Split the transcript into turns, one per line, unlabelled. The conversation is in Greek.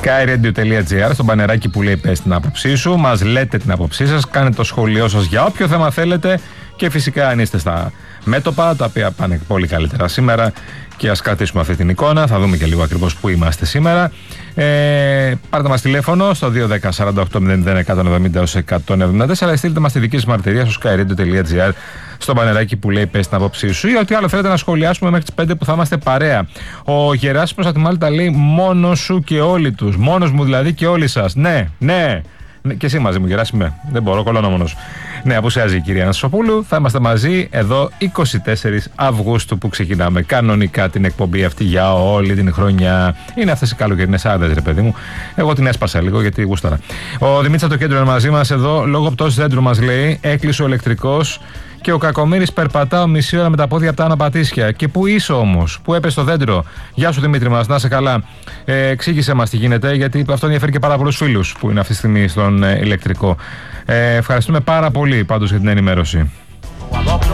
skyradio.gr, στο μπανεράκι που λέει πες την άποψή σου. Μας λέτε την άποψή σας, κάνετε το σχολείο σας για όποιο θέμα θέλετε. Και φυσικά αν είστε στα μέτωπα, τα οποία πάνε πολύ καλύτερα σήμερα, και ας κρατήσουμε αυτή την εικόνα, θα δούμε και λίγο ακριβώς που είμαστε σήμερα. Πάρτε μας τηλέφωνο στο 210 48 00 170 έως 174, στείλτε μας τη δική σας μαρτυρία στο skyradio.gr, στο μπανεράκι που λέει πες την άποψή σου, ή ό,τι άλλο θέλετε να σχολιάσουμε μέχρι τις 5 που θα είμαστε παρέα. Ο Γεράσιμος από τη Μάλτα λέει μόνος σου και όλοι τους. Μόνος μου δηλαδή και όλοι σας. Ναι. Και εσύ μαζί μου, Γεράσιμε. Δεν μπορώ, κολλώνω μόνος. Ναι, απουσιάζει η κυρία Αναστασοπούλου. Θα είμαστε μαζί εδώ 24 Αυγούστου που ξεκινάμε κανονικά την εκπομπή αυτή για όλη την χρονιά. Είναι αυτές οι καλοκαιρινές άδειες, ρε παιδί μου. Εγώ την έσπασα λίγο γιατί γούσταρα. Ο Δημήτρης από το κέντρο είναι μαζί μας εδώ. Λόγω πτώσης δέντρου μας λέει. Έκλεισε ο ηλεκτρικός και ο Κακομοίρης περπατάω μισή ώρα με τα πόδια από τα Άνω Πατήσια. Και πού είσαι όμως, πού έπεσε το δέντρο? Γεια σου Δημήτρη μας, να είσαι καλά. Εξήγησε μας τι γίνεται, γιατί αυτό ενδιαφέρει και πάρα πολλούς φίλους που είναι αυτή τη στιγμή στον ηλεκτρικό. Ευχαριστούμε πάρα πολύ πάντως για την ενημέρωση.